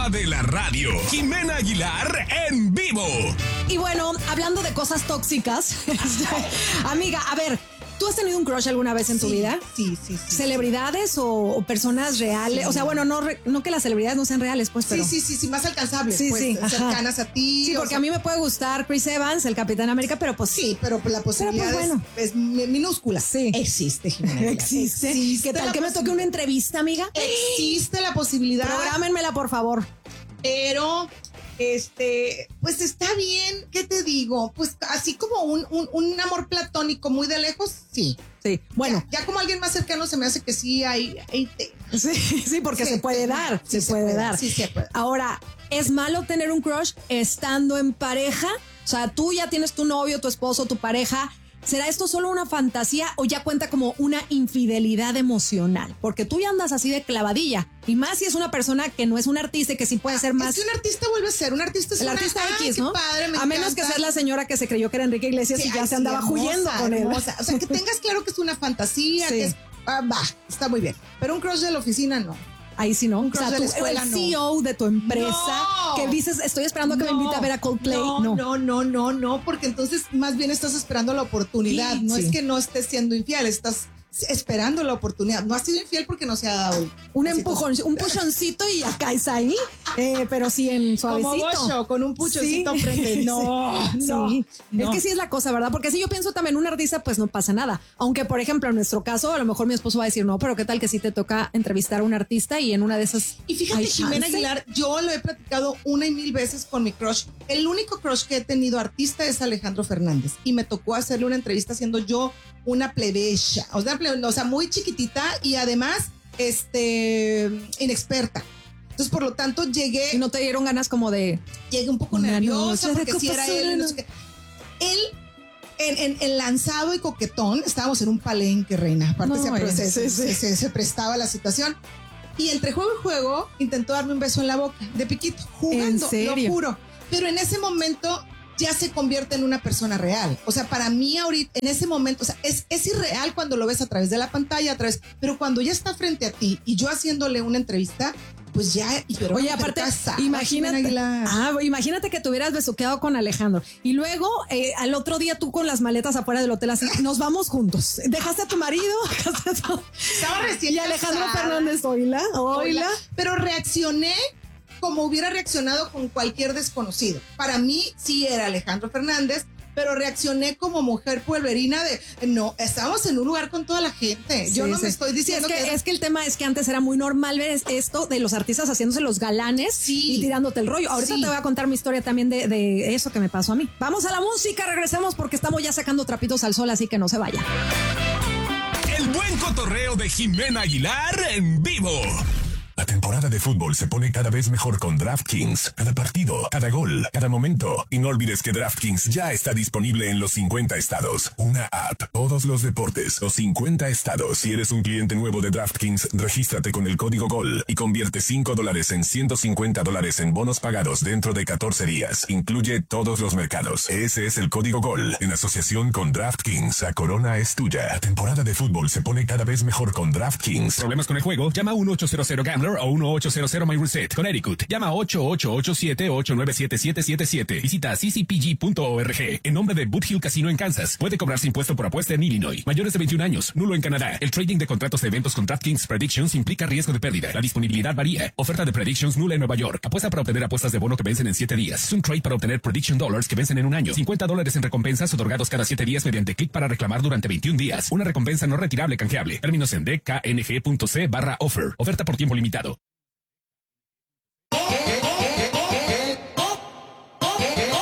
dama de la radio, Jimena Aguilar en vivo. Y bueno, hablando de cosas tóxicas, amiga, a ver, ¿tú has tenido un crush alguna vez en tu vida? Sí. ¿Celebridades o personas reales? Sí. O sea, bueno, no que las celebridades no sean reales, pues, pero... Sí, más alcanzables, Sí, pues, sí, cercanas a ti. Sí, porque a mí me puede gustar Chris Evans, el Capitán América, pero pues... Sí, pero la posibilidad pues, bueno. es minúscula. Sí. Existe, Jimena. ¿Existe? ¿Qué tal que me toque una entrevista, amiga? Existe la posibilidad. Prográmenmela, por favor. Pero, pues está bien, ¿qué te digo? Pues así como un amor platónico muy de lejos, sí. Sí, bueno. Ya como alguien más cercano se me hace que sí hay Sí, porque Sí, se puede dar, sí, se puede dar. Sí, se puede. Ahora, ¿es malo tener un crush estando en pareja? O sea, tú ya tienes tu novio, tu esposo, tu pareja. ¿Será esto solo una fantasía o ya cuenta como una infidelidad emocional? Porque tú ya andas así de clavadilla. Y más si es una persona que no es un artista y que sí puede ser más... Es que un artista vuelve a ser, un artista es el una... artista X, qué ¿no? Padre, me a menos encanta. que seas la señora que se creyó que era Enrique Iglesias y ya se andaba huyendo con él. Hermosa. O sea, que tengas claro que es una fantasía, Sí. que es... está muy bien. Pero un crush de la oficina, no. Ahí sí, ¿no? Un O crush sea, de tú, la escuela, el no. CEO de tu empresa, No. que dices, estoy esperando a que me invite a ver a Coldplay. No, porque entonces más bien estás esperando la oportunidad. No Sí. es que no estés siendo infiel, estás esperando la oportunidad. No has sido infiel porque no se ha dado. Un empujón, un puchoncito y ya caes ahí, pero sí en suavecito. Como Bocho, con un puchoncito Sí. frente. No. Es que sí es la cosa, ¿verdad? Porque si yo pienso también un artista, pues no pasa nada. Aunque, por ejemplo, en nuestro caso, a lo mejor mi esposo va a decir, no, pero qué tal que sí te toca entrevistar a un artista y en una de esas... Y fíjate, ¿hay Jimena chance? Aguilar, yo lo he platicado 1 y 1000 veces con mi crush. El único crush que he tenido artista es Alejandro Fernández. Y me tocó hacerle una entrevista siendo yo una plebeya. O sea, muy chiquitita y además, inexperta. Entonces, por lo tanto, Y llegué no te dieron ganas como de... un poco Una nerviosa noche de porque si era copas él. y no sé qué. Él, en lanzado y coquetón, estábamos en un palenque, reina. Aparte, No, se prestaba la situación. Y entre juego y juego, intentó darme un beso en la boca, de piquito, jugando, ¿En serio? lo juro. Pero en ese momento ya se convierte en una persona real. O sea, para mí ahorita, en ese momento, o sea, es irreal cuando lo ves a través de la pantalla, pero cuando ya está frente a ti y yo haciéndole una entrevista, pues ya... Pero Oye, aparte, imagínate que te hubieras besuqueado con Alejandro y luego al otro día tú con las maletas afuera del hotel así, nos vamos juntos. Dejaste a tu marido, Estaba recién y Alejandro casada. Fernández, oíla. Pero reaccioné como hubiera reaccionado con cualquier desconocido. Para mí sí era Alejandro Fernández, pero reaccioné como mujer pueblerina no, estábamos en un lugar con toda la gente. Yo no me estoy diciendo es que el tema es que antes era muy normal ver esto de los artistas haciéndose los galanes y tirándote el rollo. Ahorita te voy a contar mi historia también de eso que me pasó a mí. Vamos a la música, regresamos porque estamos ya sacando trapitos al sol, así que no se vaya. El buen cotorreo de Jimena Aguilar en vivo. La temporada de fútbol se pone cada vez mejor con DraftKings. Cada partido, cada gol, cada momento. Y no olvides que DraftKings ya está disponible en los 50 estados. Una app, todos los deportes, los 50 estados. Si eres un cliente nuevo de DraftKings, regístrate con el código GOL y convierte $5 en $150 en bonos pagados dentro de 14 días. Incluye todos los mercados. Ese es el código GOL. En asociación con DraftKings, la corona es tuya. La temporada de fútbol se pone cada vez mejor con DraftKings. ¿Problemas con el juego? Llama a 1-800-GAMBLER o 1-800-MyReset. Connecticut. Llama 888-897-89777. Visita ccpg.org. En nombre de Boot Hill Casino en Kansas. Puede cobrarse impuesto por apuesta en Illinois. Mayores de 21 años. Nulo en Canadá. El trading de contratos de eventos con DraftKings Predictions implica riesgo de pérdida. La disponibilidad varía. Oferta de Predictions nula en Nueva York. Apuesta para obtener apuestas de bono que vencen en 7 días. Es un trade para obtener Prediction Dollars que vencen en un año. $50 en recompensas otorgados cada 7 días mediante clic para reclamar durante 21 días. Una recompensa no retirable canjeable. Términos en dkng.c/offer. Oferta por tiempo limitado.